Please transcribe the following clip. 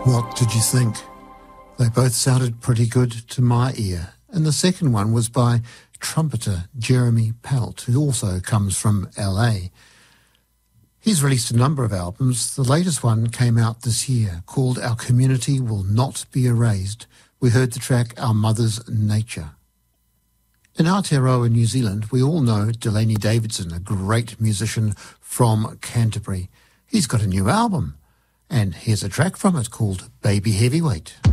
What did you think? They both sounded pretty good to my ear. And the second one was by trumpeter Jeremy Pelt, who also comes from LA. He's released a number of albums. The latest one came out this year, called Our Community Will Not Be Erased. We heard the track Our Mother's Nature. In Aotearoa, New Zealand, we all know Delaney Davidson, a great musician from Canterbury. He's got a new album, and here's a track from it called Baby Heavyweight.